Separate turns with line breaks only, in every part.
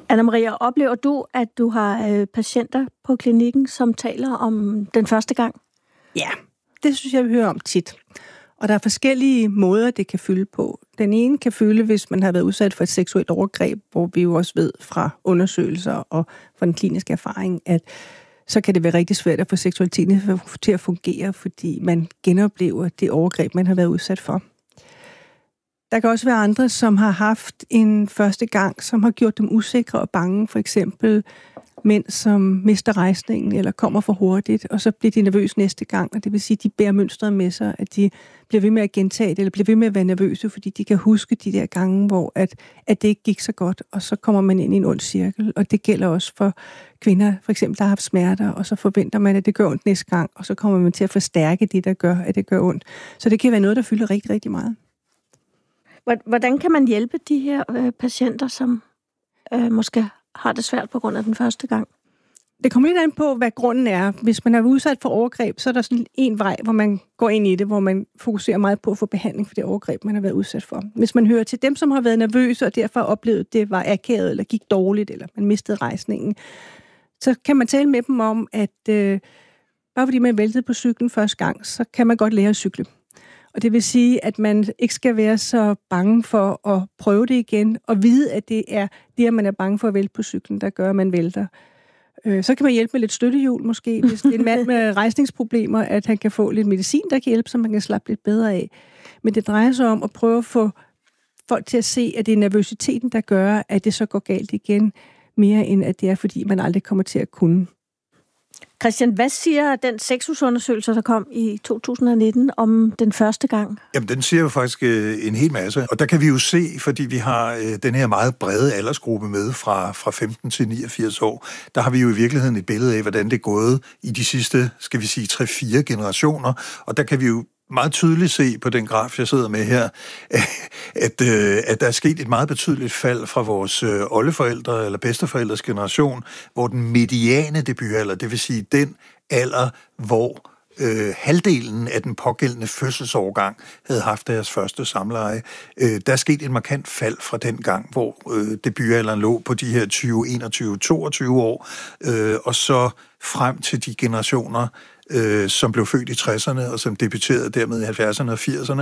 Anna-Maria, oplever du, at du har patienter på klinikken, som taler om den første gang?
Ja, det synes jeg, vi hører om tit. Og der er forskellige måder, det kan fylde på. Den ene kan fylde, hvis man har været udsat for et seksuelt overgreb, hvor vi jo også ved fra undersøgelser og fra den kliniske erfaring, at så kan det være rigtig svært at få seksualiteten til at fungere, fordi man genoplever det overgreb, man har været udsat for. Der kan også være andre, som har haft en første gang, som har gjort dem usikre og bange. For eksempel mænd, som mister rejsningen eller kommer for hurtigt, og så bliver de nervøse næste gang. Og det vil sige, at de bærer mønstret med sig, at de bliver ved med at gentage det, eller bliver ved med at være nervøse, fordi de kan huske de der gange, hvor at det ikke gik så godt, og så kommer man ind i en ond cirkel. Og det gælder også for kvinder, for eksempel, der har haft smerter, og så forventer man, at det gør ondt næste gang, og så kommer man til at forstærke det, der gør, at det gør ondt. Så det kan være noget, der fylder rigtig, rigtig meget.
Hvordan kan man hjælpe de her patienter, som måske har det svært på grund af den første gang?
Det kommer lidt an på, hvad grunden er. Hvis man er udsat for overgreb, så er der sådan en vej, hvor man går ind i det, hvor man fokuserer meget på at få behandling for det overgreb, man har været udsat for. Hvis man hører til dem, som har været nervøse og derfor oplevede, at det var akavet eller gik dårligt, eller man mistede rejsningen, så kan man tale med dem om, at bare fordi man væltede på cyklen første gang, så kan man godt lære at cykle. Og det vil sige, at man ikke skal være så bange for at prøve det igen, og vide, at det er det, at man er bange for at vælte på cyklen, der gør, at man vælter. Så kan man hjælpe med lidt støttehjul måske, hvis det er en mand med rejsningsproblemer, at han kan få lidt medicin, der kan hjælpe, så man kan slappe lidt bedre af. Men det drejer sig om at prøve at få folk til at se, at det er nervøsiteten, der gør, at det så går galt igen, mere end at det er, fordi man aldrig kommer til at kunne.
Christian, hvad siger den sexusundersøgelse, der kom i 2019 om den første gang?
Jamen, den siger jo faktisk en hel masse. Og der kan vi jo se, fordi vi har den her meget brede aldersgruppe med fra 15 til 89 år, der har vi jo i virkeligheden et billede af, hvordan det er gået i de sidste, skal vi sige, 3-4 generationer. Og der kan vi jo meget tydeligt se på den graf, jeg sidder med her, at der er sket et meget betydeligt fald fra vores oldeforældre eller bedsteforældres generation, hvor den mediane debutalder, det vil sige den alder, hvor halvdelen af den pågældende fødselsårgang havde haft deres første samleje. Der er sket et markant fald fra den gang, hvor debutalderen lå på de her 20, 21, 22 år, og så frem til de generationer, som blev født i 60'erne, og som debuterede dermed i 70'erne og 80'erne,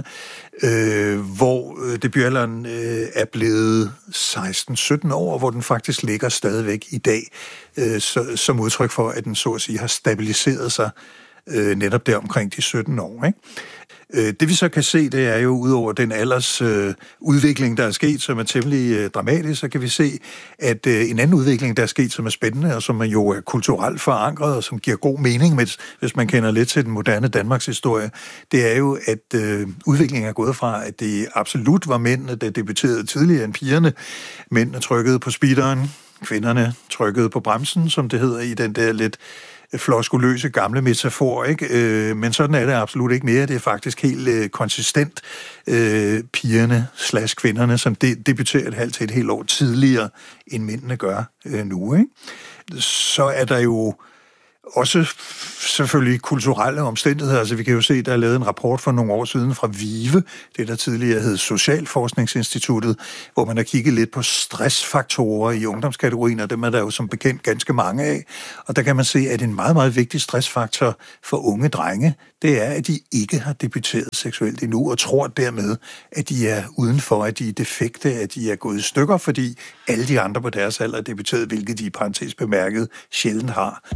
hvor debutalderen er blevet 16-17 år, hvor den faktisk ligger stadigvæk i dag, som udtryk for, at den så at sige har stabiliseret sig netop der omkring de 17 år, ikke? Det vi så kan se, det er jo udover den alders udvikling, der er sket, som er temmelig dramatisk, så kan vi se, at en anden udvikling, der er sket, som er spændende, og som jo er kulturelt forankret, og som giver god mening, hvis man kender lidt til den moderne Danmarks historie, det er jo, at udviklingen er gået fra, at det absolut var mændene, der debuterede tidligere end pigerne. Mændene trykkede på speederen, kvinderne trykkede på bremsen, som det hedder i den der lidt floskuløse gamle metafor, ikke? Men sådan er det absolut ikke mere. Det er faktisk helt konsistent pigerne / kvinderne, som debuterer et halvt til et helt år tidligere, end mændene gør nu, ikke? Så er der jo også selvfølgelig kulturelle omstændigheder. Altså vi kan jo se, der er lavet en rapport for nogle år siden fra VIVE, det der tidligere hed Socialforskningsinstituttet, hvor man har kigget lidt på stressfaktorer i ungdomskategorien, og dem er der jo som bekendt ganske mange af. Og der kan man se, at en meget, meget vigtig stressfaktor for unge drenge, det er, at de ikke har debuteret seksuelt endnu, og tror dermed, at de er udenfor, at de er defekte, at de er gået i stykker, fordi alle de andre på deres alder er debuteret, hvilket de i parentes bemærket sjældent har.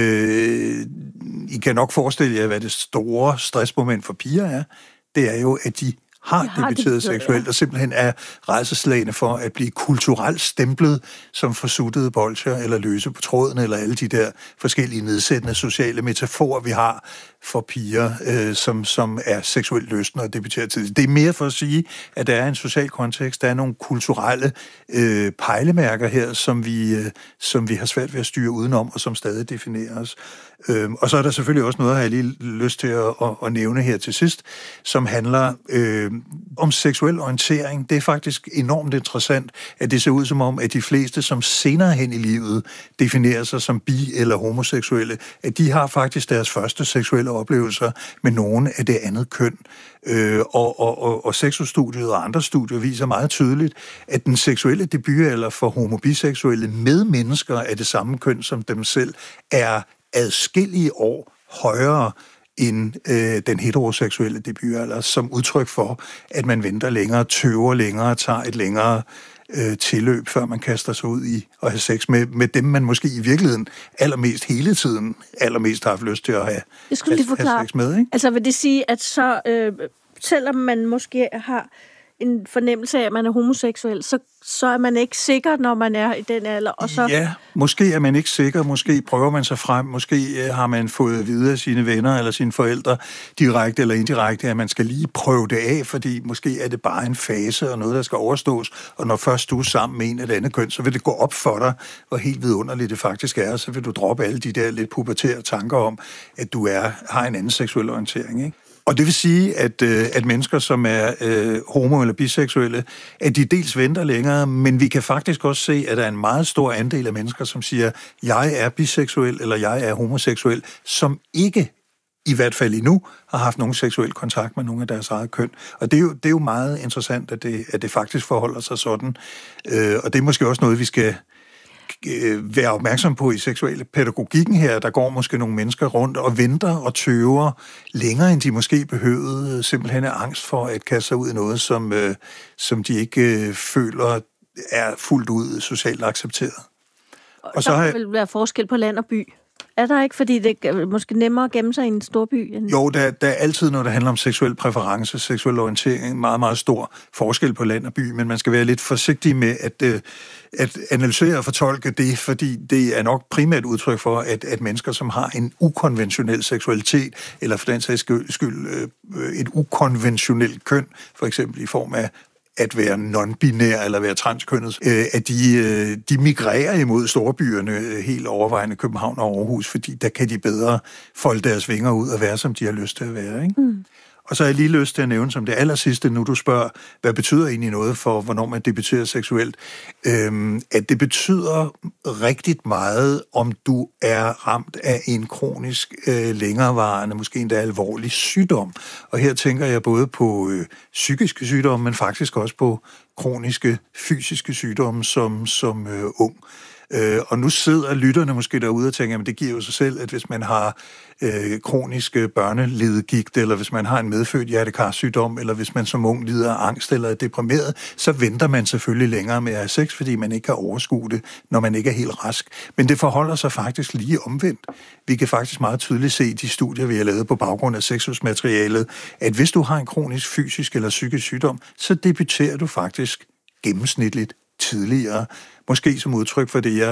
I kan nok forestille jer, hvad det store stressmoment for piger er. Det er jo, at de har debuteret seksuelt, og simpelthen er rædselsslagne for at blive kulturelt stemplet som forsuttede bolsjer, eller løse på tråden, eller alle de der forskellige nedsættende sociale metaforer, vi har for piger, som er seksuelt lystne og debuterer tidligt. Det er mere for at sige, at der er en social kontekst, der er nogle kulturelle pejlemærker her, som vi har svært ved at styre udenom, og som stadig definerer os. Og så er der selvfølgelig også noget, har jeg lige lyst til at nævne her til sidst, som handler om seksuel orientering. Det er faktisk enormt interessant, at det ser ud som om, at de fleste, som senere hen i livet definerer sig som bi- eller homoseksuelle, at de har faktisk deres første seksuelle oplevelser med nogen af det andet køn. Og sexustudiet og andre studier viser meget tydeligt, at den seksuelle debutalder for homobiseksuelle med mennesker af det samme køn som dem selv er adskillige år højere end den heteroseksuelle debutalder, som udtryk for, at man venter længere, tøver længere, tager et længere tilløb, før man kaster sig ud i at have sex med dem, man måske i virkeligheden allermest hele tiden har haft lyst til at have sex med. Ikke?
Altså vil det sige, at så selvom man måske har en fornemmelse af, at man er homoseksuel, så er man ikke sikker, når man er i den alder. Og så...
Ja, måske er man ikke sikker, måske prøver man sig frem, måske har man fået at vide af sine venner eller sine forældre, direkte eller indirekte, at man skal lige prøve det af, fordi måske er det bare en fase og noget, der skal overstås, og når først du er sammen med en af det andet køn, så vil det gå op for dig, hvor helt vidunderligt det faktisk er, og så vil du droppe alle de der lidt pubertære tanker om, at du har en anden seksuel orientering, ikke? Og det vil sige, at mennesker, som er homo- eller biseksuelle, at de dels venter længere, men vi kan faktisk også se, at der er en meget stor andel af mennesker, som siger, jeg er biseksuel eller jeg er homoseksuel, som ikke, i hvert fald endnu, har haft nogen seksuel kontakt med nogen af deres eget køn. Og det er jo meget interessant, at det faktisk forholder sig sådan. Og det er måske også noget, vi skal være opmærksom på i seksuelle pædagogikken her. Der går måske nogle mennesker rundt og venter og tøver længere, end de måske behøvede, simpelthen af angst for at kaste sig ud i noget, som de ikke føler er fuldt ud socialt accepteret.
Og så vil være forskel på land og by. Er der ikke, fordi det er måske nemmere at gemme sig i en stor by?
Jo, der er altid, når det handler om seksuel præference, seksuel orientering, meget, meget stor forskel på land og by, men man skal være lidt forsigtig med at analysere og fortolke det, fordi det er nok primært udtryk for, at mennesker, som har en ukonventionel seksualitet, eller for den sags skyld et ukonventionelt køn, for eksempel i form af at være non-binær eller være transkønnet, at de migrerer imod storbyerne, helt overvejende København og Aarhus, fordi der kan de bedre folde deres vinger ud og være, som de har lyst til at være. Ikke? Mm. Og så har jeg lige lyst til at nævne som det allersidste, nu du spørger, hvad betyder egentlig noget for, hvornår man debuterer seksuelt, at det betyder rigtig meget, om du er ramt af en kronisk, længerevarende, måske endda alvorlig sygdom. Og her tænker jeg både på psykiske sygdomme, men faktisk også på kroniske fysiske sygdomme som ung. Og nu sidder lytterne måske derude og tænker, at det giver jo sig selv, at hvis man har kroniske børneledegigt, eller hvis man har en medfødt hjertekarsygdom, eller hvis man som ung lider af angst eller er deprimeret, så venter man selvfølgelig længere med at have sex, fordi man ikke kan overskue det, når man ikke er helt rask. Men det forholder sig faktisk lige omvendt. Vi kan faktisk meget tydeligt se i de studier, vi har lavet på baggrund af sexusmaterialet, at hvis du har en kronisk fysisk eller psykisk sygdom, så debuterer du faktisk gennemsnitligt tidligere. Måske som udtryk for det, jeg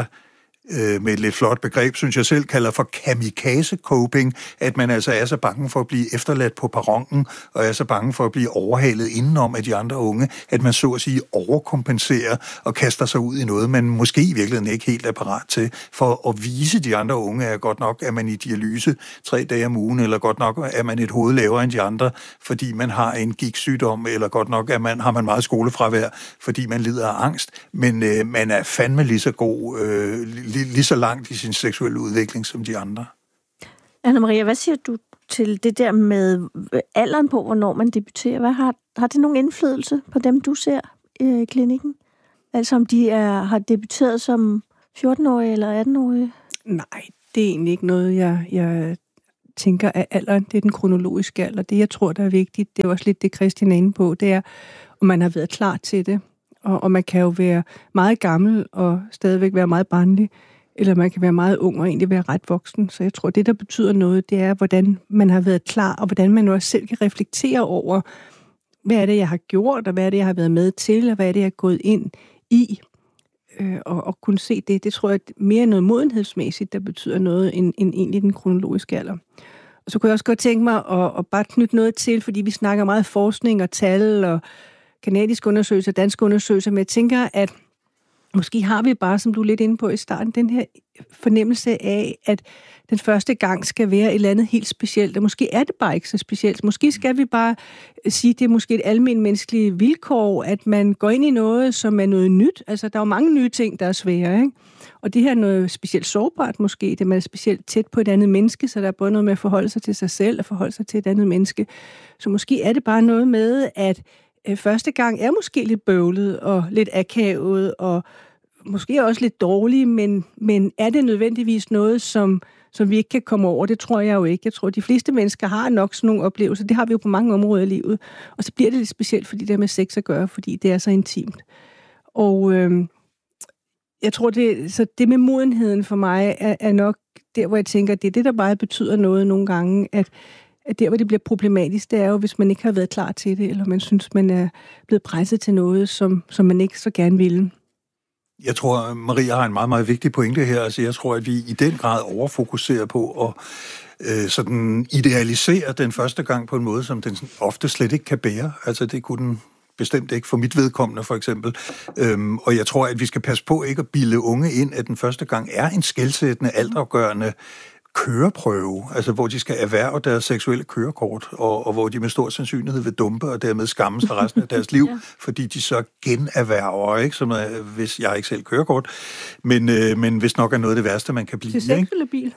med et lidt flot begreb, synes jeg selv, kalder for kamikaze-coping, at man altså er så bange for at blive efterladt på perronen, og er så bange for at blive overhalet indenom af de andre unge, at man så at sige overkompenserer og kaster sig ud i noget, man måske i virkeligheden ikke helt er parat til, for at vise de andre unge, at godt nok er man i dialyse 3 dage om ugen, eller godt nok er man et hoved lavere end de andre, fordi man har en gigtsygdom, eller godt nok har man meget skolefravær, fordi man lider af angst, men man er fandme lige så god, lige så langt i sin seksuelle udvikling som de andre.
Anna-Maria, hvad siger du til det der med alderen på, hvornår man debuterer? Har det nogen indflydelse på dem, du ser i klinikken? Altså om de har debuteret som 14-årige eller 18-årige?
Nej, det er egentlig ikke noget, jeg tænker af alderen. Det er den kronologiske alder. Det, jeg tror, der er vigtigt, det er også lidt det, Christian er inde på, det er, om man har været klar til det. Og man kan jo være meget gammel og stadigvæk være meget barnlig, eller man kan være meget ung og egentlig være ret voksen. Så jeg tror, det, der betyder noget, det er, hvordan man har været klar, og hvordan man også selv kan reflektere over, hvad er det, jeg har gjort, og hvad er det, jeg har været med til, og hvad er det, jeg er gået ind i, og kunne se det. Det tror jeg mere noget modenhedsmæssigt, der betyder noget, end egentlig den kronologiske alder. Og så kunne jeg også godt tænke mig at bare knytte noget til, fordi vi snakker meget forskning og tal og kanadiske undersøgelser, danske undersøgelser, men jeg tænker, at Måske har vi bare, som du er lidt inde på i starten, den her fornemmelse af, at den første gang skal være et eller andet helt specielt, og måske er det bare ikke så specielt. Måske skal vi bare sige, at det er måske et almindeligt menneskeligt vilkår, at man går ind i noget, som er noget nyt. Altså, der er jo mange nye ting, der er svære, ikke? Og det her er noget specielt sårbart måske, det man er specielt tæt på et andet menneske, så der er både noget med at forholde sig til sig selv og forholde sig til et andet menneske. Så måske er det bare noget med, at første gang er måske lidt bøvlet og lidt akavet og måske også lidt dårlig, men er det nødvendigvis noget, som vi ikke kan komme over? Det tror jeg jo ikke. Jeg tror, at de fleste mennesker har nok sådan nogle oplevelser. Det har vi jo på mange områder i livet. Og så bliver det lidt specielt, fordi det har med sex at gøre, fordi det er så intimt. Og jeg tror, det med modenheden for mig er nok der, hvor jeg tænker, at det er det, der bare betyder noget nogle gange, at der, hvor det bliver problematisk, det er jo, hvis man ikke har været klar til det, eller man synes, man er blevet presset til noget, som man ikke så gerne ville.
Jeg tror, Maria har en meget, meget vigtig pointe her. Altså, jeg tror, at vi i den grad overfokuserer på at sådan idealisere den første gang på en måde, som den ofte slet ikke kan bære. Altså, det kunne den bestemt ikke for mit vedkommende, for eksempel. Og jeg tror, at vi skal passe på ikke at bilde unge ind, at den første gang er en skelsættende, altafgørende køreprøve, altså hvor de skal erhverve deres seksuelle kørekort, og hvor de med stor sandsynlighed vil dumpe, og dermed skamme sig resten af deres liv, fordi de så generhverver, ikke? Som hvis jeg ikke selv kørekort, men hvis nok er noget af det værste, man kan blive.
Til sex eller bil?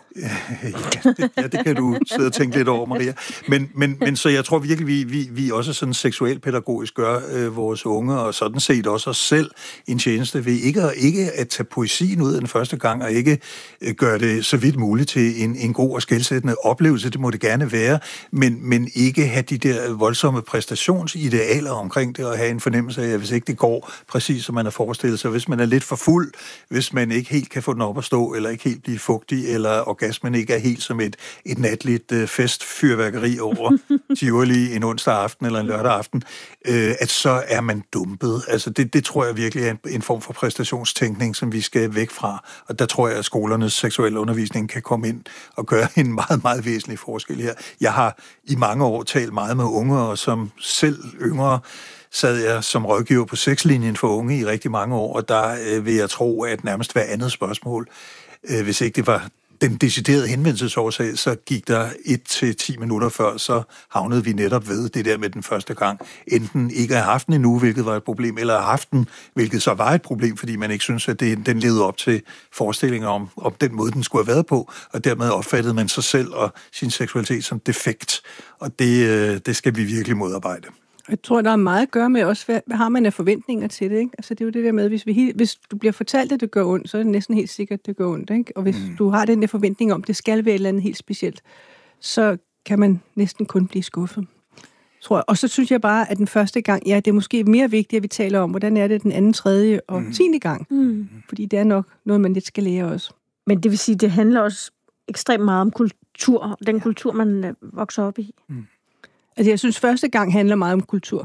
Det kan du sidde og tænke lidt over, Maria. Men så jeg tror virkelig, vi også sådan seksuelt pædagogisk gør vores unge, og sådan set også os selv en tjeneste ved ikke at tage poesien ud af den første gang, og ikke gøre det så vidt muligt til en god og skelsættende oplevelse, det må det gerne være, men ikke have de der voldsomme præstationsidealer omkring det, og have en fornemmelse af, at hvis ikke det går præcis, som man har forestillet sig, hvis man er lidt for fuld, hvis man ikke helt kan få den op at stå, eller ikke helt blive fugtig, eller orgasmen ikke er helt som et natligt festfyrværkeri over Tivoli en onsdag aften eller en lørdag aften, at så er man dumpet. Altså det tror jeg virkelig er en form for præstationstænkning, som vi skal væk fra, og der tror jeg, at skolernes seksuelle undervisning kan komme ind og gøre en meget, meget væsentlig forskel her. Jeg har i mange år talt meget med unge, og som selv yngre sad jeg som rådgiver på sexlinjen for unge i rigtig mange år, og der vil jeg tro, at nærmest hver andet spørgsmål, hvis ikke det var den deciderede henvendelsesårsag, så gik der 1-10 minutter før, så havnede vi netop ved det der med den første gang. Enten ikke at have haft den endnu, hvilket var et problem, eller at have haft den, hvilket så var et problem, fordi man ikke synes, at den levede op til forestillinger om den måde, den skulle have været på, og dermed opfattede man sig selv og sin seksualitet som defekt. Og det skal vi virkelig modarbejde.
Jeg tror, der er meget at gøre med også, hvad har man af forventninger til det, ikke? Altså, det er jo det der med, hvis du bliver fortalt, at det gør ondt, så er det næsten helt sikkert, at det gør ondt, ikke? Og hvis du har den der forventning om, at det skal være et eller andet helt specielt, så kan man næsten kun blive skuffet, tror jeg. Og så synes jeg bare, at den første gang, ja, det er måske mere vigtigt, at vi taler om, hvordan er det den anden, tredje og 10. gang. Fordi det er nok noget, man lidt skal lære også.
Men det vil sige, det handler også ekstremt meget om kultur, den kultur, man vokser op i.
Altså, jeg synes, første gang handler meget om kultur.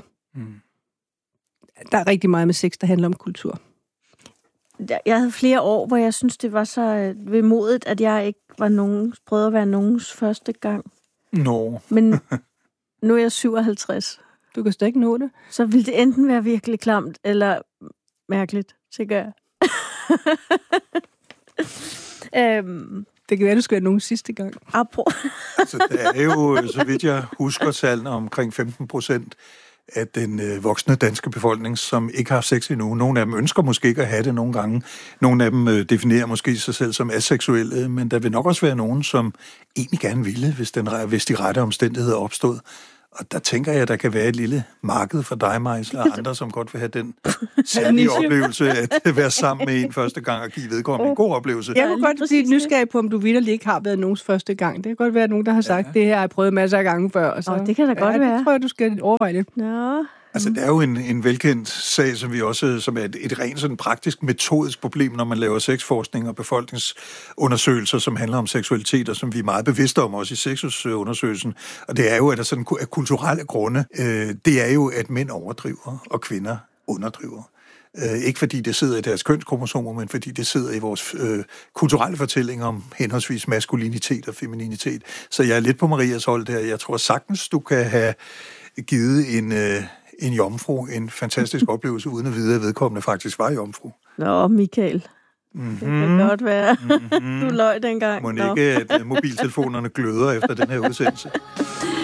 Der er rigtig meget med sex, der handler om kultur.
Jeg havde flere år, hvor jeg synes, det var så vemodigt, at jeg ikke var prøvede at være nogens første gang. Men nu er jeg 57.
Du kan stadig ikke nå det.
Så vil det enten være virkelig klamt, eller mærkeligt, tænker jeg.
Det kan være, du skal være nogen sidste gang.
Altså, der er jo, så vidt jeg husker, tallene omkring 15% af den voksne danske befolkning, som ikke har sex endnu. Nogle af dem ønsker måske ikke at have det nogle gange. Nogle af dem definerer måske sig selv som aseksuelle, men der vil nok også være nogen, som egentlig gerne ville, hvis de rette omstændigheder opstod. Og der tænker jeg, at der kan være et lille marked for dig, Majsel, og andre, som godt vil have den særlige oplevelse at være sammen med en første gang og give vedkommende en god oplevelse.
Jeg kunne godt blive nysgerrig på, om du vitterlig ikke har været nogens første gang. Det kan godt være, nogen, der har sagt, det her har jeg prøvet masser af gange før. Og så,
det kan da godt være.
Det tror jeg, du skal overveje lidt.
Nå.
Altså, der er jo en velkendt sag, som er et rent sådan praktisk metodisk problem, når man laver sexforskning og befolkningsundersøgelser, som handler om seksualitet, og som vi er meget bevidste om også i sexusundersøgelsen. Og det er jo, at der sådan af kulturelle grunde, det er jo, at mænd overdriver, og kvinder underdriver. Ikke fordi det sidder i deres kønskromosomer, men fordi det sidder i vores kulturelle fortællinger om henholdsvis maskulinitet og femininitet. Så jeg er lidt på Marias hold der. Jeg tror sagtens, du kan have givet en jomfru en fantastisk oplevelse, uden at vide, at vedkommende faktisk var jomfru.
Nå, Michael. Det kan godt være. Du løj dengang.
Må ikke, at mobiltelefonerne gløder efter den her udsendelse.